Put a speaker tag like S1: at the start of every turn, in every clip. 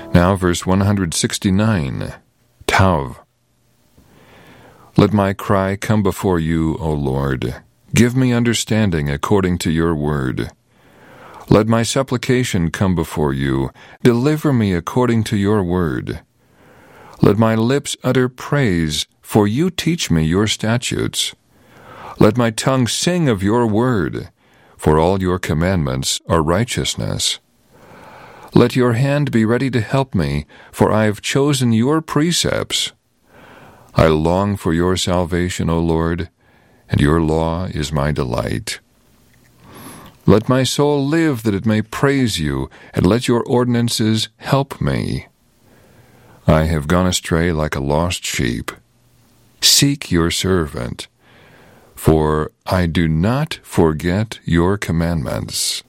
S1: Now verse 169, Tav. Let my cry come before you, O Lord. Give me understanding according to your word. Let my supplication come before you. Deliver me according to your word. Let my lips utter praise, for you teach me your statutes. Let my tongue sing of your word, for all your commandments are righteousness. Let your hand be ready to help me, for I have chosen your precepts. I long for your salvation, O Lord, and your law is my delight. Let my soul live that it may praise you, and let your ordinances help me. I have gone astray like a lost sheep. Seek your servant, for I do not forget your commandments.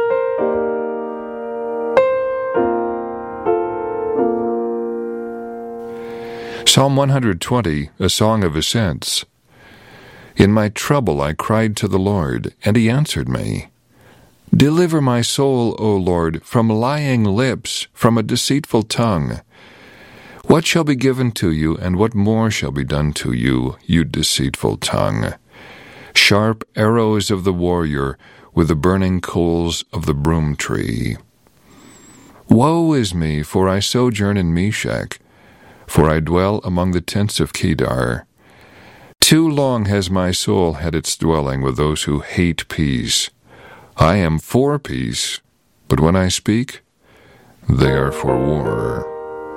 S1: Psalm 120, a song of ascents. In my trouble I cried to the Lord, and he answered me. Deliver my soul, O Lord, from lying lips, from a deceitful tongue. What shall be given to you, and what more shall be done to you, you deceitful tongue? Sharp arrows of the warrior, with the burning coals of the broom tree. Woe is me, for I sojourn in Meshach, for I dwell among the tents of Kedar. Too long has my soul had its dwelling with those who hate peace. I am for peace, but when I speak, they are for war.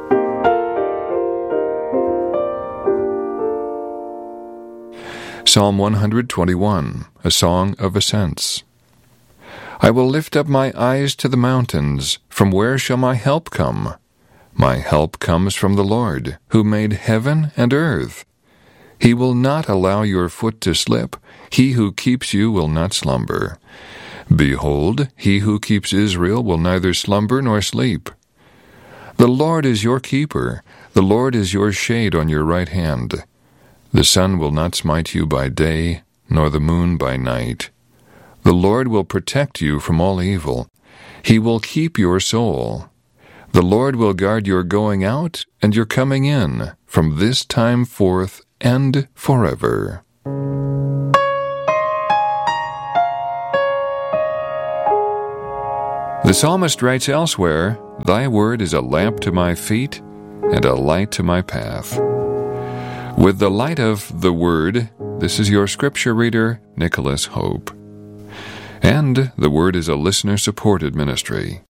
S1: Psalm 121, a song of ascents. I will lift up my eyes to the mountains. From where shall my help come? My help comes from the Lord, who made heaven and earth. He will not allow your foot to slip. He who keeps you will not slumber. Behold, he who keeps Israel will neither slumber nor sleep. The Lord is your keeper. The Lord is your shade on your right hand. The sun will not smite you by day, nor the moon by night. The Lord will protect you from all evil. He will keep your soul. The Lord will guard your going out and your coming in from this time forth and forever. The psalmist writes elsewhere, Thy word is a lamp to my feet and a light to my path. With the light of the Word, this is your Scripture reader, Nicholas Hope. And the Word is a listener-supported ministry.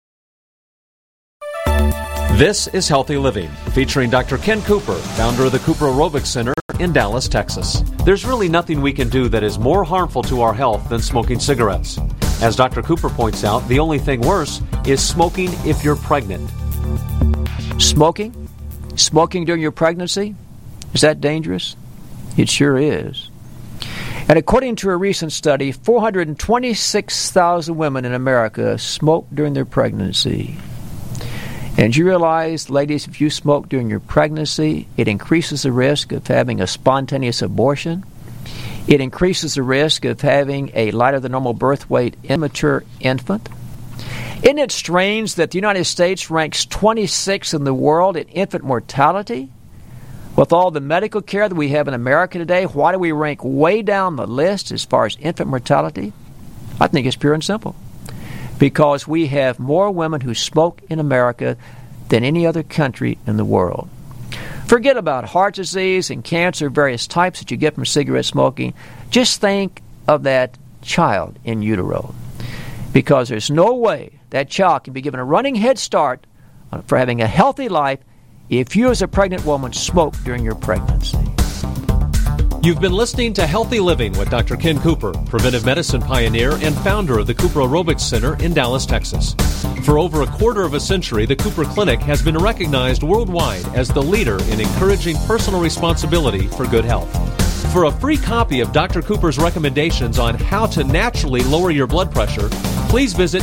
S2: This is Healthy Living, featuring Dr. Ken Cooper, founder of the Cooper Aerobics Center in Dallas, Texas. There's really nothing we can do that is more harmful to our health than smoking cigarettes. As Dr. Cooper points out, the only thing worse is smoking if you're pregnant.
S3: Smoking? Smoking during your pregnancy? Is that dangerous? It sure is. And according to a recent study, 426,000 women in America smoked during their pregnancy. And you realize, ladies, if you smoke during your pregnancy, it increases the risk of having a spontaneous abortion. It increases the risk of having a lighter than normal birth weight immature infant. Isn't it strange that the United States ranks 26th in the world in infant mortality? With all the medical care that we have in America today, why do we rank way down the list as far as infant mortality? I think it's pure and simple. Because we have more women who smoke in America than any other country in the world. Forget about heart disease and cancer, various types that you get from cigarette smoking. Just think of that child in utero. Because there's no way that child can be given a running head start for having a healthy life if you as a pregnant woman smoke during your pregnancy.
S2: You've been listening to Healthy Living with Dr. Ken Cooper, preventive medicine pioneer and founder of the Cooper Aerobics Center in Dallas, Texas. For over a quarter of a century, the Cooper Clinic has been recognized worldwide as the leader in encouraging personal responsibility for good health. For a free copy of Dr. Cooper's recommendations on how to naturally lower your blood pressure, please visit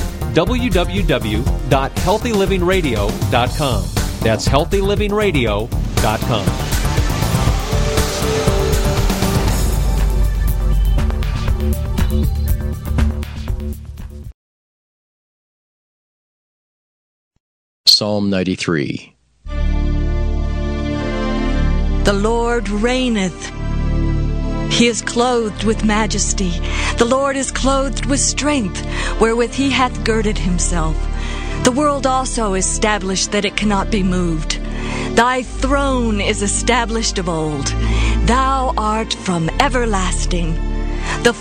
S2: www.healthylivingradio.com. That's healthylivingradio.com.
S4: Psalm 93.
S5: The Lord reigneth. He is clothed with majesty. The Lord is clothed with strength, wherewith he hath girded himself. The world also is established that it cannot be moved. Thy throne is established of old. Thou art from everlasting.